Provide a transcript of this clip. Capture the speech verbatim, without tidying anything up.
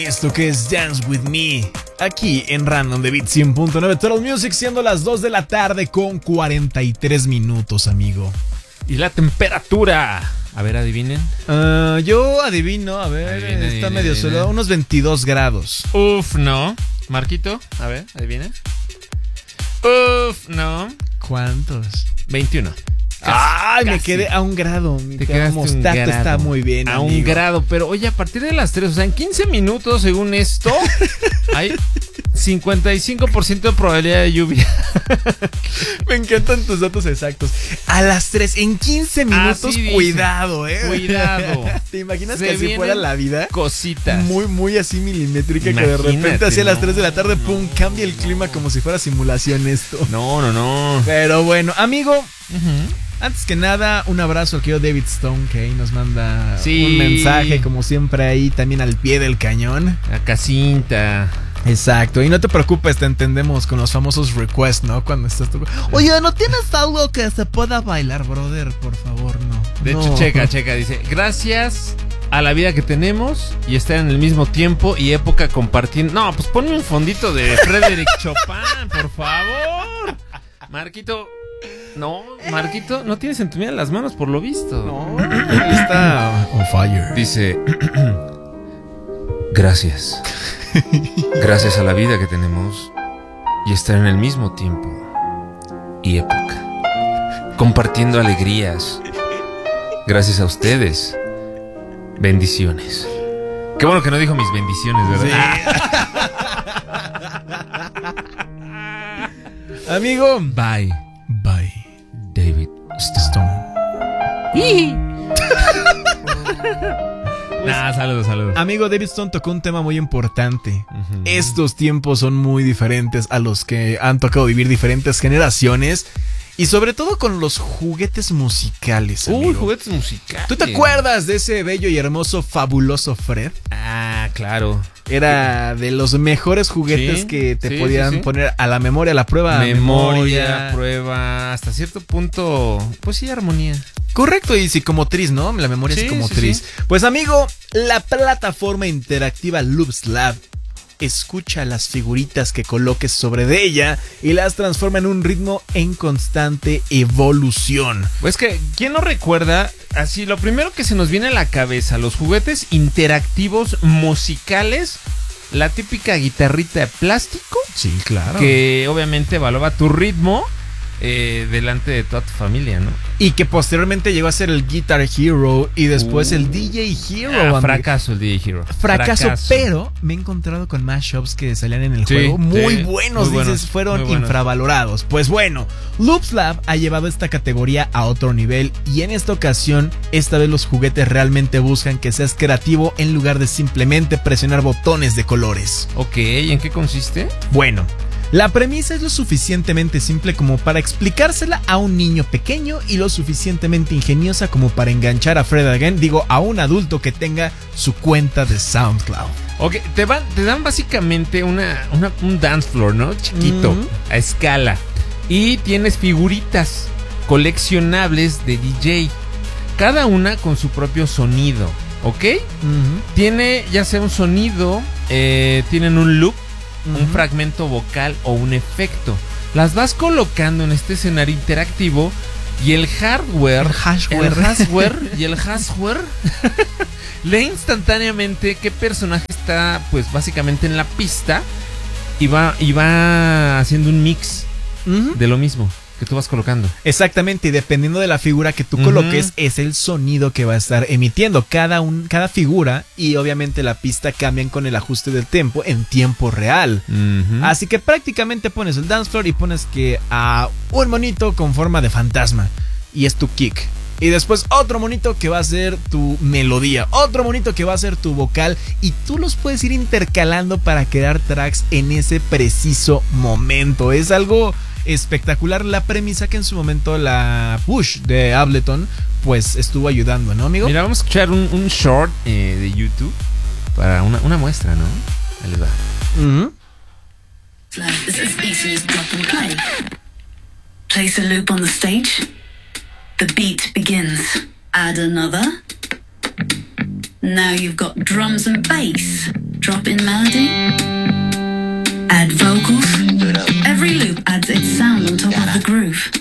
Esto que es Dance With Me, aquí en Random de Beat cien punto nueve Total Music, siendo las dos de la tarde con cuarenta y tres minutos, amigo. Y la temperatura, a ver, adivinen. Uh, yo adivino, a ver, adivina, está adivina, medio adivina. solo, unos veintidós grados. Uf, no. Marquito, a ver, adivina. Uf, no. ¿Cuántos? veintiuno. Casi, Ay, casi. me quedé a un grado. Mi Te quedaste un termostato grado. está muy bien, A amigo. un grado, pero oye, a partir de las tres, o sea, en quince minutos, según esto, hay cincuenta y cinco por ciento de probabilidad de lluvia. Me encantan tus datos exactos. A las tres, en quince minutos, Así dice. cuidado, eh. Cuidado. ¿Te imaginas Se que así vienen fuera la vida? Cositas. Muy, muy así milimétrica, que de Imagínate, repente hacia las no, tres de la tarde, pum, no. cambia el clima como si fuera simulación esto. No, no, no. Pero bueno, amigo, Uh-huh. antes que nada, un abrazo al querido David Stone, que ahí nos manda Sí. un mensaje, como siempre, ahí también al pie del cañón. La casinta. Exacto, y no te preocupes, te entendemos con los famosos requests, ¿no? Cuando estás tú. Oye, ¿no tienes algo que se pueda bailar, brother? Por favor, no. De No. hecho, checa, checa, dice, gracias a la vida que tenemos y estar en el mismo tiempo y época compartiendo. No, pues ponme un fondito de Frédéric Chopin, por favor. Marquito, no, Marquito, no tienes entumida en las manos por lo visto. No, él está on fire. Dice, gracias. Gracias a la vida que tenemos y estar en el mismo tiempo y época, compartiendo alegrías. Gracias a ustedes. Bendiciones. Qué bueno que no dijo mis bendiciones, ¿verdad? Sí. Amigo, Bye, bye, David Stone. Nah, saludos, saludos. Amigo, David Stone tocó un tema muy importante. Uh-huh. Estos tiempos son muy diferentes a los que han tocado vivir diferentes generaciones. Y sobre todo con los juguetes musicales, amigo. Uy, juguetes musicales. ¿Tú te acuerdas de ese bello y hermoso fabuloso Fred? Ah, claro. Era de los mejores juguetes Sí, que te sí, podían sí, sí. poner a la memoria, a la prueba. Memoria, memoria. prueba, hasta cierto punto, pues sí, armonía. Correcto, y psicomotriz, ¿no? La memoria Sí, psicomotriz. sí, Pues amigo, la plataforma interactiva Loops Lab escucha las figuritas que coloques sobre de ella y las transforma en un ritmo en constante evolución. Pues que, ¿quién no recuerda? Así, lo primero que se nos viene a la cabeza, los juguetes interactivos musicales, la típica guitarrita de plástico, Sí, claro. que obviamente evaluaba tu ritmo eh, delante de toda tu familia, ¿no? Y que posteriormente llegó a ser el Guitar Hero y después Uh. el D J Hero. Ah, amigo. fracaso el D J Hero. Fracaso, pero me he encontrado con mashups que salían en el Sí, juego muy sí, buenos, muy buenos, dices, fueron muy buenos. infravalorados. Pues bueno, Loops Lab ha llevado esta categoría a otro nivel y en esta ocasión, esta vez los juguetes realmente buscan que seas creativo en lugar de simplemente presionar botones de colores. Ok, ¿en qué consiste? Bueno, la premisa es lo suficientemente simple como para explicársela a un niño pequeño y lo suficientemente ingeniosa como para enganchar a Fred again, digo, a un adulto que tenga su cuenta de SoundCloud. Ok, te, van, te dan básicamente una, una- un dance floor, ¿no? Chiquito, Ujú. a escala. Y tienes figuritas coleccionables de D J. Cada una con su propio sonido, ¿ok? Tiene ya sea un sonido, eh, tienen un loop, un Ujú. fragmento vocal o un efecto. Las vas colocando en este escenario interactivo y el hardware, El hardware. el hardware y el hardware lee instantáneamente qué personaje está, pues básicamente en la pista y va, y va haciendo un mix Ujú. de lo mismo que tú vas colocando. Exactamente, y dependiendo de la figura que tú Ujú. coloques, es el sonido que va a estar emitiendo cada, un, cada figura y obviamente la pista cambian con el ajuste del tempo en tiempo real. Ujú. Así que prácticamente pones el dance floor y pones que a un monito con forma de fantasma y es tu kick. Y después otro monito que va a ser tu melodía, otro monito que va a ser tu vocal y tú los puedes ir intercalando para crear tracks en ese preciso momento. Es algo espectacular la premisa que en su momento la Push de Ableton pues estuvo ayudando, ¿no, amigo? Mira, vamos a escuchar un, un short eh, de YouTube para una, una muestra, ¿no? Ahí les va. Ujú. This is easy as plug and play. Place a loop on the stage. The beat begins. Add another. Now you've got drums and bass. Drop in melody. Add vocals. Every loop adds its sound on top of the groove.